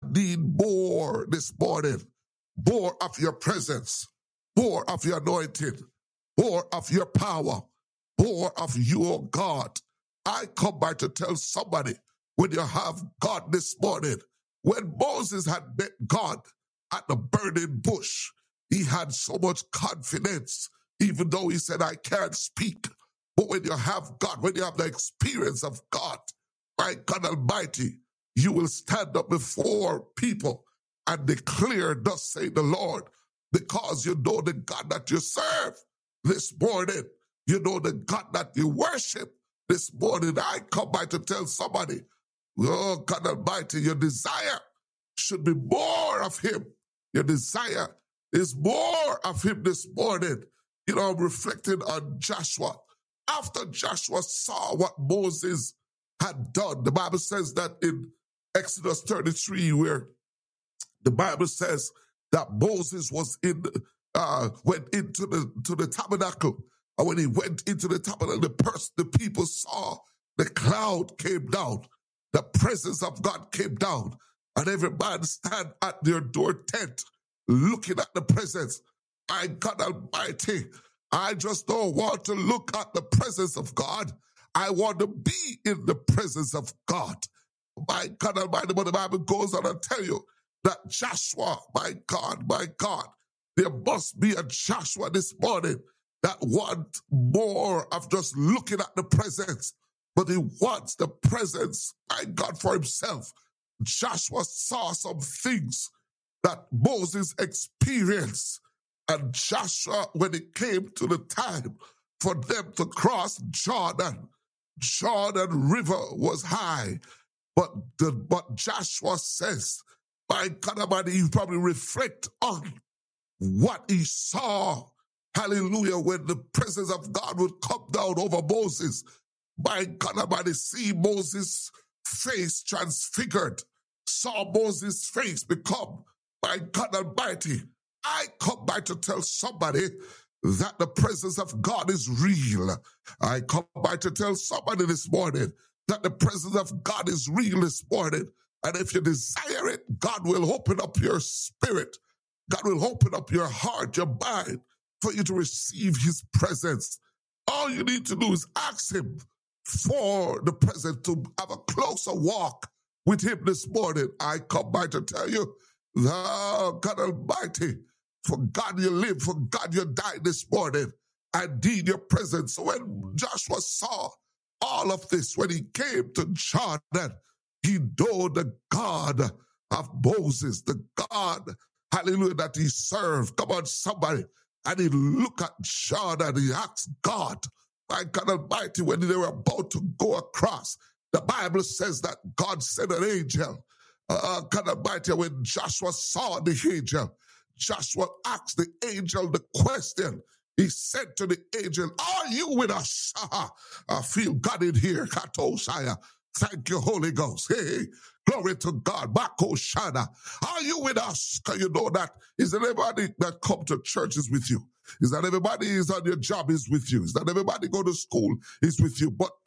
need more this morning. More of your presence, more of your anointing, more of your power, more of you, oh God. I come by to tell somebody, when you have God this morning, when Moses had met God at the burning bush, he had so much confidence, even though he said, I can't speak. But when you have God, when you have the experience of God, my God Almighty, you will stand up before people and declare, thus say the Lord, because you know the God that you serve this morning. You know the God that you worship this morning. I come by to tell somebody, oh God Almighty, your desire should be more of him. Your desire is more of him this morning. You know, I'm reflecting on Joshua. After Joshua saw what Moses had done, the Bible says that in Exodus 33, where the Bible says that Moses was went into the tabernacle. And when he went into the tabernacle, the people saw the cloud came down. The presence of God came down. And every man stand at their door tent looking at the presence. My God Almighty, I just don't want to look at the presence of God. I want to be in the presence of God. My God Almighty, but the Bible goes on and tell you that Joshua, my God, there must be a Joshua this morning that wants more of just looking at the presence, but he wants the presence, my God, for himself. Joshua saw some things that Moses experienced, and Joshua, when it came to the time for them to cross Jordan River was high, but Joshua says, my God Almighty, you probably reflect on what he saw. Hallelujah. When the presence of God would come down over Moses. My God Almighty, see Moses' face transfigured. Saw Moses' face become, my God Almighty. I come by to tell somebody that the presence of God is real. I come by to tell somebody this morning that the presence of God is real this morning. And if you desire it, God will open up your spirit. God will open up your heart, your mind, for you to receive his presence. All you need to do is ask him for the presence, to have a closer walk with him this morning. I come by to tell you, God Almighty, for God you live, for God you died this morning. I need your presence. So when Joshua saw all of this, when he came to Jordan, he knew the God of Moses, the God, hallelujah, that he served. Come on, somebody. And he looked at Jordan, he asked God, my God Almighty, when they were about to go across, the Bible says that God sent an angel. God Almighty, when Joshua saw the angel, Joshua asked the angel the question. He said to the angel, are you with us? I feel God in here. Katoshaya. Thank you, Holy Ghost. Hey, glory to God. Bako Shana. Are you with us? Because you know that is that everybody that come to church is with you. Is that everybody is on your job is with you. Is that everybody go to school is with you. But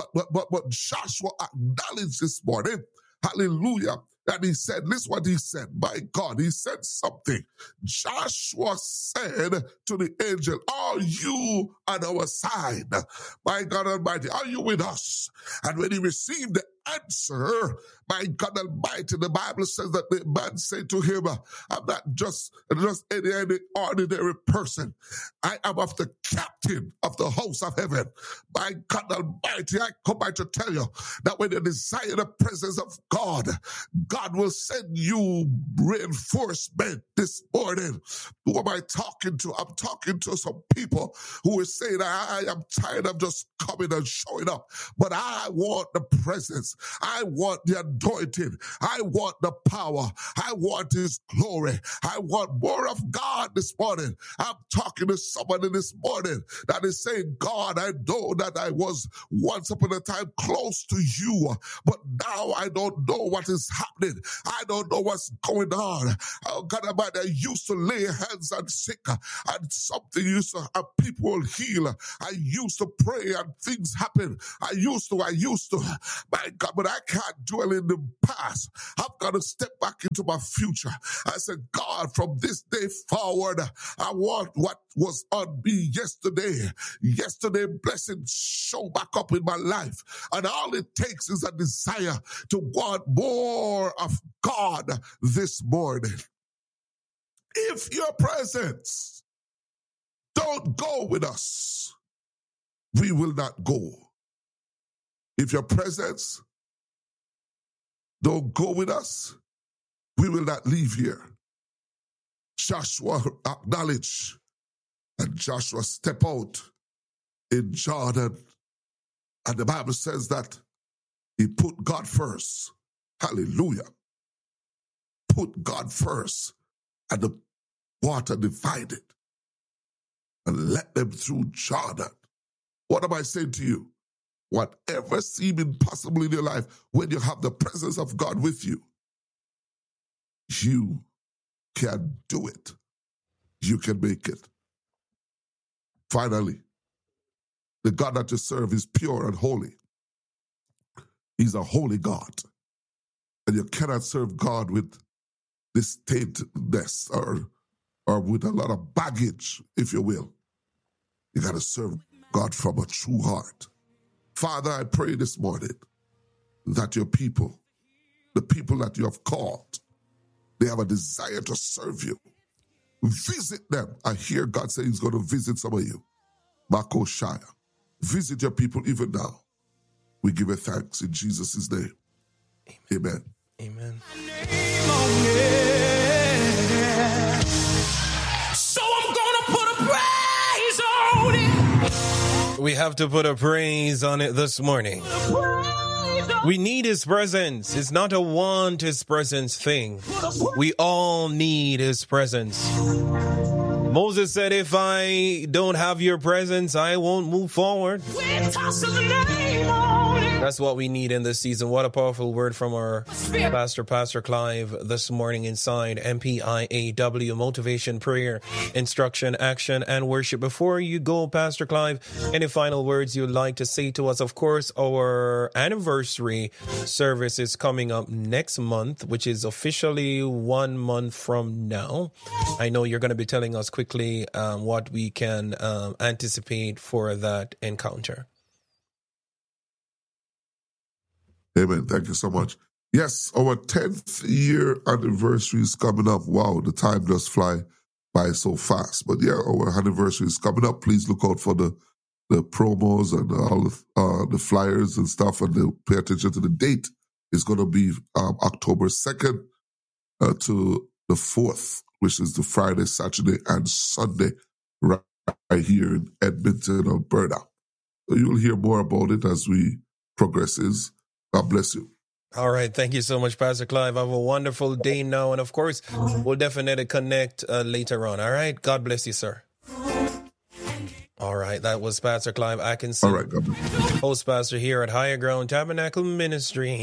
Joshua acknowledged this morning, hallelujah, that he said, listen what he said. My God, he said something. Joshua said to the angel, are you on our side? My God Almighty, are you with us? And when he received the answer, my God Almighty, the Bible says that the man said to him, I'm not just any ordinary person. I am of the captain of the host of heaven. My God Almighty, I come by to tell you that when you desire the presence of God, God will send you reinforcement this morning. Who am I talking to? I'm talking to some people who are saying, I am tired of just coming and showing up, but I want the presence. I want the anointing. I want the power. I want his glory. I want more of God this morning. I'm talking to somebody this morning that is saying, God, I know that I was once upon a time close to you, but now I don't know what is happening. I don't know what's going on. Oh, God Almighty, I used to lay hands on sick and something used to, people will heal. I used to pray and things happen. I used to. My God, but I can't dwell in the past. I've got to step back into my future. I said, God, from this day forward, I want what was on me yesterday. Yesterday, blessings show back up in my life. And all it takes is a desire to want more of God this morning. If your presence don't go with us, we will not go. If your presence don't go with us, we will not leave here. Joshua acknowledged, and Joshua stepped out in Jordan. And the Bible says that he put God first. Hallelujah. Put God first. And the water divided and let them through Jordan. What am I saying to you? Whatever seems impossible in your life, when you have the presence of God with you, you can do it. You can make it. Finally, the God that you serve is pure and holy. He's a holy God. And you cannot serve God with this taintedness or with a lot of baggage, if you will. You got to serve God from a true heart. Father, I pray this morning that your people, the people that you have called, they have a desire to serve you. Visit them. I hear God say he's going to visit some of you. Mako Shaya. Visit your people even now. We give you thanks in Jesus' name. Amen. Amen. So I'm gonna put a praise on it. We have to put a praise on it this morning. We need his presence. It's not a want his presence thing. We all need his presence. Moses said, if I don't have your presence, I won't move forward. That's what we need in this season. What a powerful word from our Pastor Clive this morning inside MPIAW, motivation, prayer, instruction, action, and worship. Before you go, Pastor Clive, any final words you'd like to say to us? Of course, our anniversary service is coming up next month, which is officially 1 month from now. I know you're going to be telling us quickly what we can anticipate for that encounter. Amen. Thank you so much. Yes, our 10th year anniversary is coming up. Wow, the time does fly by so fast. But yeah, our anniversary is coming up. Please look out for the promos and all the flyers and stuff, and pay attention to the date. It's going to be October 2nd to the 4th, which is the Friday, Saturday, and Sunday right here in Edmonton, Alberta. So you'll hear more about it as we progresses. God bless you. All right. Thank you so much, Pastor Clive. Have a wonderful day now. And of course, we'll definitely connect later on. All right. God bless you, sir. All right. That was Pastor Clive Atkinson. All right. God bless you. Host pastor here at Higher Ground Tabernacle Ministry.